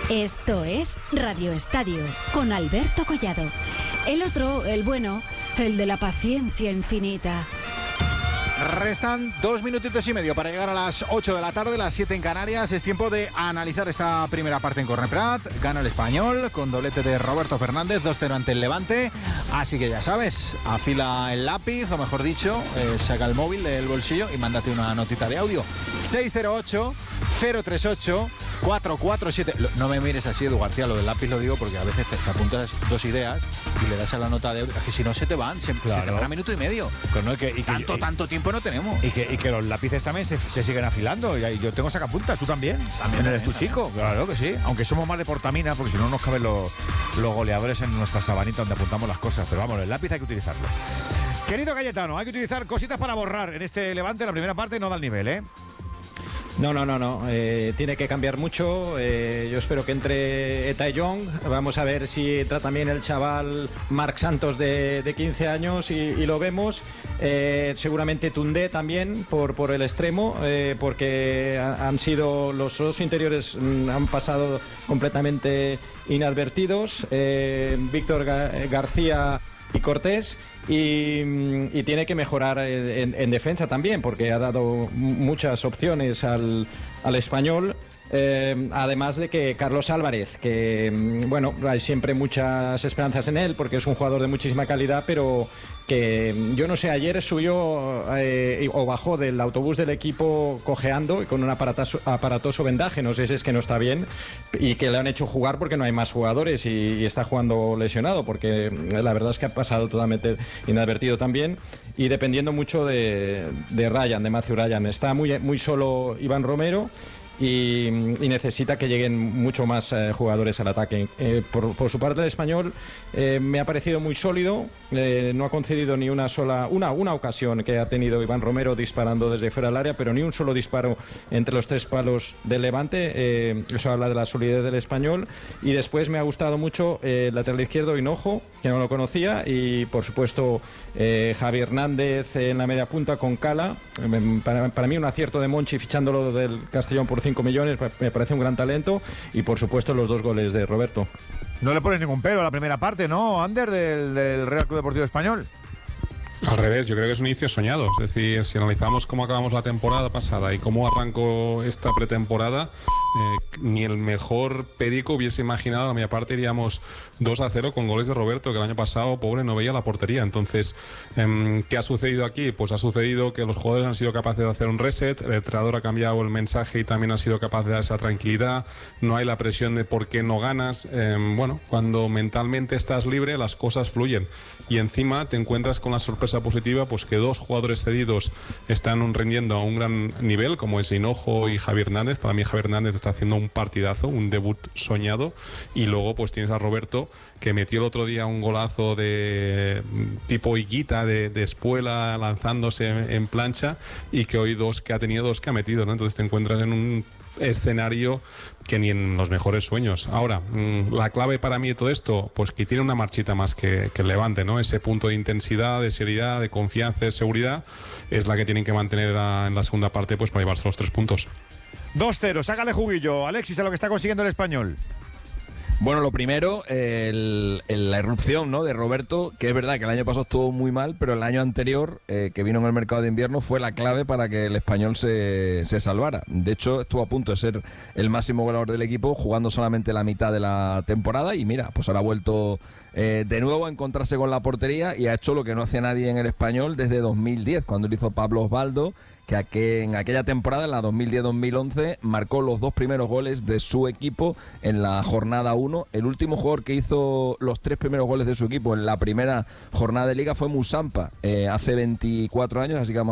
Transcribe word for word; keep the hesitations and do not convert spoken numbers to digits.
Esto es Radio Estadio, con Alberto Collado. El otro, el bueno, el de la paciencia infinita. Restan dos minutitos y medio para llegar a las ocho de la tarde, las siete en Canarias. Es tiempo de analizar esta primera parte en Corneprat. Gana el Español con doblete de Roberto Fernández, dos cero ante el Levante. Así que ya sabes, afila el lápiz, o mejor dicho, eh, saca el móvil del bolsillo y mándate una notita de audio. seis cero ocho, cero tres ocho, cuatro cuatro siete. No me mires así, Edu García, lo del lápiz lo digo porque a veces te, te apuntas dos ideas y le das a la nota de audio. Es que si no se te van, se, claro. se te van a minuto y medio. Pero no, y que, y que, tanto, y, tanto tiempo no tenemos. Y que, y que los lápices también se, se siguen afilando. Y yo tengo sacapuntas, tú también. También eres tu también. chico. Claro que sí. Aunque somos más de portamina, porque si no nos caben los, los goleadores en nuestra sabanita donde apuntamos las cosas. Pero vamos, el lápiz hay que utilizarlo. Querido Cayetano, hay que utilizar cositas para borrar. En este Levante, la primera parte no da el nivel, ¿eh? No, no, no, no. Eh, tiene que cambiar mucho. Eh, yo espero que entre Eta y Young. Vamos a ver si entra también el chaval Marc Santos de, de quince años y, y lo vemos. Eh, seguramente Tundé también por, por el extremo, eh, porque han sido los dos interiores, mm, han pasado completamente inadvertidos. Eh, Víctor Ga- García y Cortés. Y, y tiene que mejorar en, en defensa también, porque ha dado muchas opciones al, al Español. Eh, además de que Carlos Álvarez, que bueno, hay siempre muchas esperanzas en él porque es un jugador de muchísima calidad, pero que yo no sé, ayer subió eh, o bajó del autobús del equipo cojeando y con un aparatoso, aparatoso vendaje, no sé si es que no está bien y que le han hecho jugar porque no hay más jugadores y, y está jugando lesionado, porque la verdad es que ha pasado totalmente inadvertido también, y dependiendo mucho de, de Ryan, de Matthew Ryan. Está muy, muy solo Iván Romero. Y, y necesita que lleguen mucho más eh, jugadores al ataque. Eh, por, por su parte, el Español eh, me ha parecido muy sólido, eh, no ha concedido ni una sola, una, una ocasión que ha tenido Iván Romero disparando desde fuera del área, pero ni un solo disparo entre los tres palos del Levante. Eh, eso habla de la solidez del Español. Y después me ha gustado mucho eh, el lateral izquierdo Hinojo, que no lo conocía, y por supuesto eh, Javi Hernández en la media punta con Cala. Eh, para, para mí un acierto de Monchi fichándolo del Castellón por cinco millones, me parece un gran talento, y por supuesto los dos goles de Roberto. No le pones ningún pero a la primera parte, ¿no, Ander, del, del Real Club Deportivo Español? Al revés, yo creo que es un inicio soñado. Es decir, si analizamos cómo acabamos la temporada pasada y cómo arrancó esta pretemporada, eh, ni el mejor perico hubiese imaginado. A la media parte iríamos dos a cero con goles de Roberto, que el año pasado, pobre, no veía la portería. Entonces, eh, ¿qué ha sucedido aquí? Pues ha sucedido que los jugadores han sido capaces de hacer un reset, el entrenador ha cambiado el mensaje y también ha sido capaz de dar esa tranquilidad. No hay la presión de por qué no ganas. Eh, bueno, cuando mentalmente estás libre, las cosas fluyen. Y encima te encuentras con la sorpresa positiva, pues que dos jugadores cedidos están rendiendo a un gran nivel, como es Hinojo y Javi Hernández. Para mí Javi Hernández está haciendo un partidazo, un debut soñado, y luego pues tienes a Roberto, que metió el otro día un golazo de tipo higuita, de, de espuela, lanzándose en, en plancha, y que hoy dos que ha tenido, dos que ha metido, ¿no? Entonces te encuentras en un escenario que ni en los mejores sueños. Ahora, mmm, la clave para mí de todo esto, pues que tiene una marchita más que, que el Levante, ¿no? Ese punto de intensidad, de seriedad, de confianza, de seguridad, es la que tienen que mantener a, en la segunda parte, pues para llevarse los tres puntos. dos cero, sácale juguillo, Alexis, a lo que está consiguiendo el Español. Bueno, lo primero, el, el, la irrupción, ¿no?, de Roberto, que es verdad que el año pasado estuvo muy mal, pero el año anterior, eh, que vino en el mercado de invierno, fue la clave para que el Español se, se salvara. De hecho, estuvo a punto de ser el máximo goleador del equipo, jugando solamente la mitad de la temporada, y mira, pues ahora ha vuelto eh, de nuevo a encontrarse con la portería y ha hecho lo que no hacía nadie en el Español desde dos mil diez, cuando lo hizo Pablo Osvaldo, que en aquella temporada, en la dos mil diez dos mil once, marcó los dos primeros goles de su equipo en la jornada uno. El último jugador que hizo los tres primeros goles de su equipo en la primera jornada de Liga fue Musampa, eh, hace veinticuatro años, así que vamos